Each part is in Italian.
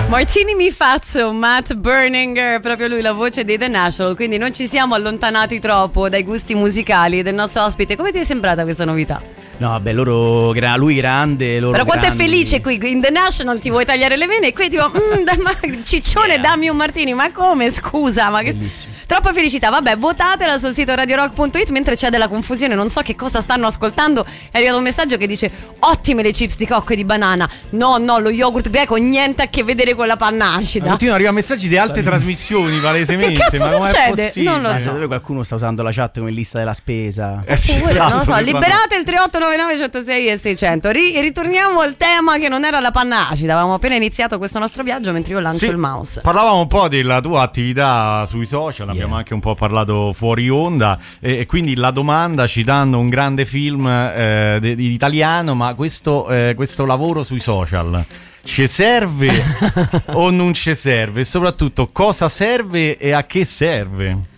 Martini mi faccio, Matt Berninger, proprio lui, la voce dei The National, quindi non ci siamo allontanati troppo dai gusti musicali del nostro ospite. Come ti è sembrata questa novità? No, vabbè, lui grande, loro però quanto grandi. è felice qui in The National, ti vuoi tagliare le vene e qui tipo ciccione, dammi un Martini, ma come, scusa, ma che Bellissimo. troppa felicità. Vabbè, votatela sul sito radiorock.it. Mentre c'è della confusione, non so che cosa stanno ascoltando, è arrivato un messaggio che dice: ottime le chips di cocco e di banana. No, lo yogurt greco niente a che vedere con la panna acida. Continuano a arrivare messaggi di altre trasmissioni palesemente. Che cazzo succede? Non lo so. Dove qualcuno sta usando la chat come lista della spesa. Sì, Non lo so, esatto, liberate il 3899 106 e 600. Ritorniamo al tema che non era la panna acida. Avevamo appena iniziato questo nostro viaggio mentre io lancio il mouse. Parlavamo un po' della tua attività sui social, abbiamo anche un po' parlato fuori onda e quindi la domanda, citando un grande film italiano, ma questo lavoro sui social ci serve o non ci serve? E soprattutto cosa serve e a che serve?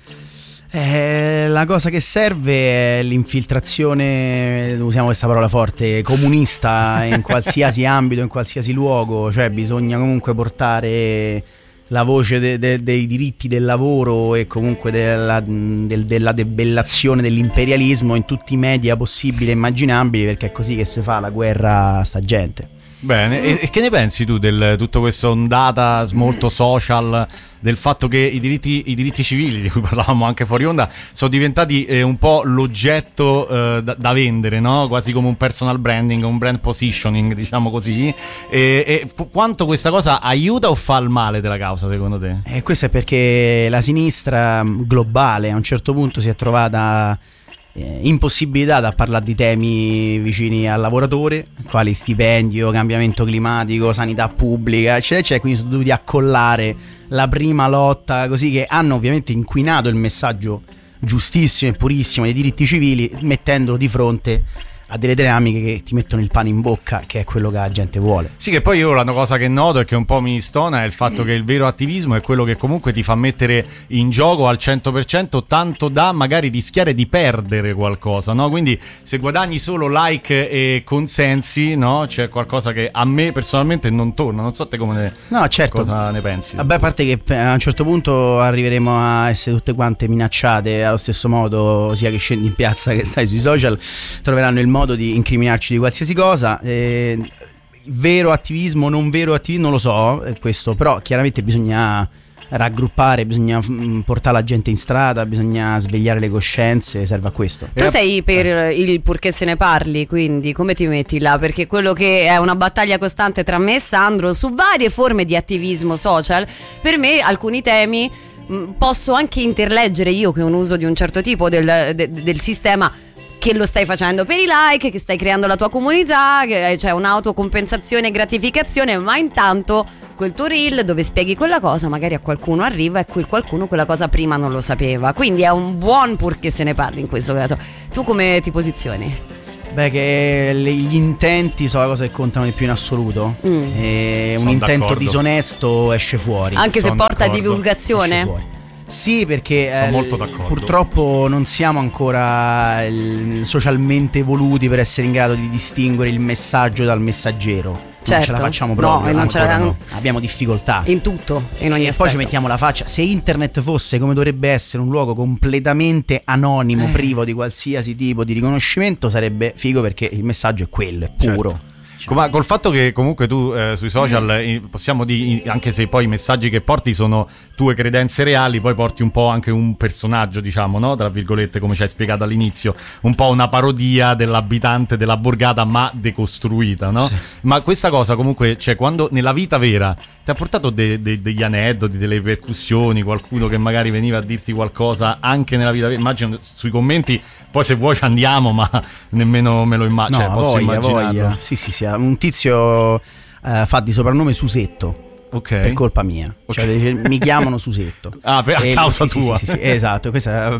La cosa che serve è l'infiltrazione, usiamo questa parola forte, comunista in qualsiasi ambito, in qualsiasi luogo. Cioè bisogna comunque portare la voce dei diritti del lavoro e comunque della debellazione dell'imperialismo in tutti i media possibili e immaginabili, perché è così che si fa la guerra a sta gente. Bene, e che ne pensi tu del tutto questa ondata molto social, del fatto che i diritti civili, di cui parlavamo anche fuori onda, sono diventati un po' l'oggetto da vendere, no? Quasi come un personal branding, un brand positioning, diciamo così, e quanto questa cosa aiuta o fa il male della causa, secondo te? Questo è perché la sinistra globale a un certo punto si è trovata impossibilità a parlare di temi vicini al lavoratore, quali stipendio, cambiamento climatico, sanità pubblica, eccetera, quindi sono dovuti accollare la prima lotta, così, che hanno ovviamente inquinato il messaggio giustissimo e purissimo dei diritti civili, mettendolo di fronte a delle dinamiche che ti mettono il pane in bocca, che è quello che la gente vuole. Sì, che poi io la cosa che noto e che un po' mi stona è il fatto che il vero attivismo è quello che comunque ti fa mettere in gioco al 100%, tanto da magari rischiare di perdere qualcosa, no? Quindi se guadagni solo like e consensi, no? C'è qualcosa che a me personalmente non torna. Non so te cosa ne pensi. Vabbè, a parte che a un certo punto arriveremo a essere tutte quante minacciate allo stesso modo, sia che scendi in piazza che stai sui social, troveranno il modo di incriminarci di qualsiasi cosa. Vero attivismo, non vero attivismo, non lo so, questo, però chiaramente bisogna raggruppare, bisogna portare la gente in strada, bisogna svegliare le coscienze, serve a questo. Tu sei per il purché se ne parli, quindi come ti metti là? Perché quello che è una battaglia costante tra me e Sandro su varie forme di attivismo social, per me alcuni temi posso anche interleggere, io che ho un uso di un certo tipo del sistema, che lo stai facendo per i like, che stai creando la tua comunità, che c'è un'autocompensazione e gratificazione, ma intanto quel tuo reel dove spieghi quella cosa magari a qualcuno arriva e quel qualcuno quella cosa prima non lo sapeva, quindi è un buon purché se ne parli in questo caso. Tu come ti posizioni? Beh, che gli intenti sono la cosa che contano di più in assoluto. E un intento d'accordo. Disonesto esce fuori. Anche se porta d'accordo. divulgazione? Esce fuori. Sì, perché sono molto d'accordo. purtroppo non siamo ancora socialmente evoluti per essere in grado di distinguere il messaggio dal messaggero. Certo. Non ce la facciamo proprio, no, no. Abbiamo difficoltà in tutto, in ogni e aspetto. poi ci mettiamo la faccia. Se internet fosse come dovrebbe essere, un luogo completamente anonimo, privo di qualsiasi tipo di riconoscimento, sarebbe figo, perché il messaggio è quello, è puro. Certo. Ma col fatto che comunque tu sui social possiamo dire, anche se poi i messaggi che porti sono tue credenze reali, poi porti un po' anche un personaggio, diciamo, no? Tra virgolette, come ci hai spiegato all'inizio, un po' una parodia dell'abitante della borgata ma decostruita, no? Sì. Ma questa cosa comunque, cioè, quando nella vita vera ti ha portato degli aneddoti, delle ripercussioni, qualcuno che magari veniva a dirti qualcosa anche nella vita vera? Immagino sui commenti, poi se vuoi ci andiamo, ma nemmeno me lo immagino, no, posso immaginarlo. Voglia. Sì, un tizio fa di soprannome Susetto. Okay. Per colpa mia, Okay. Cioè, mi chiamano Susetto. A causa tua. Sì, esatto, questa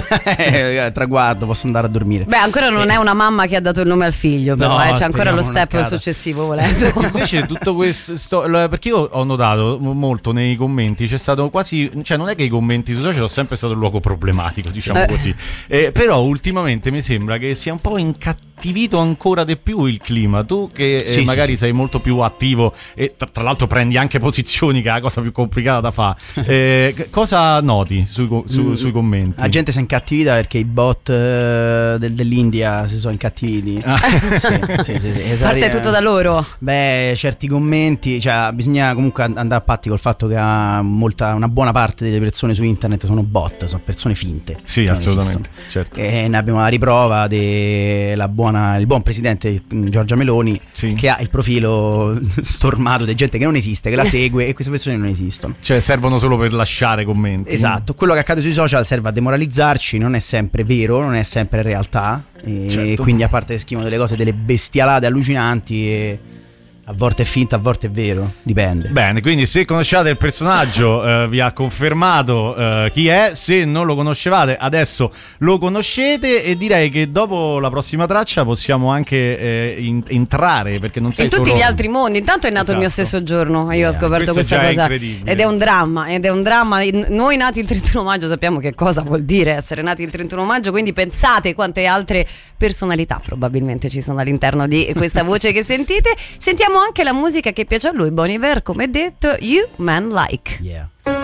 vabbè. Traguardo, posso andare a dormire. Beh, ancora non è una mamma che ha dato il nome al figlio, però no, c'è ancora lo step accada. successivo, volendo. Invece tutto questo perché io ho notato molto nei commenti, c'è stato quasi, cioè non è che i commenti su social sono sempre stato un luogo problematico, diciamo così, però ultimamente mi sembra che sia un po' incattivito ancora di più il clima. Tu che magari sei molto più attivo e tra l'altro prendi anche posizioni, che è la cosa più complicata da fare. Cosa noti sui commenti? La gente si è incattivita perché i bot dell'India si sono incattiviti. Sì. Parte tutto da loro. Beh, certi commenti, cioè bisogna comunque andare a patti col fatto che una buona parte delle persone su internet sono bot, sono persone finte. Sì, assolutamente, certo. E ne abbiamo la riprova il buon presidente Giorgia Meloni, che ha il profilo stormato di gente che non esiste, che la segue, e queste persone non esistono. Cioè servono solo per lasciare commenti. Esatto, quello che accade sui social serve a demoralizzarci, non è sempre vero, non è sempre realtà, e quindi a parte scrivono delle cose, delle bestialate allucinanti, e a volte è finta, a volte è vero, dipende. Bene, quindi se conoscevate il personaggio vi ha confermato chi è. Se non lo conoscevate adesso lo conoscete, e direi che dopo la prossima traccia possiamo anche entrare, perché non sei in tutti solo... gli altri mondi. Intanto è nato il mio stesso giorno, io ho scoperto questa cosa, ed è un dramma. Noi nati il 31 maggio sappiamo che cosa vuol dire essere nati il 31 maggio, quindi pensate quante altre personalità probabilmente ci sono all'interno di questa voce che sentite. Sentiamo anche la musica che piace a lui, Bon Iver, come detto, You Man Like. Yeah.